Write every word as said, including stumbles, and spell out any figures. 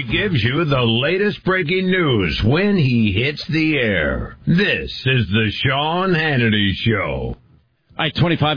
gives you the latest breaking news when he hits the air. This is the Sean Hannity Show. All right, twenty-five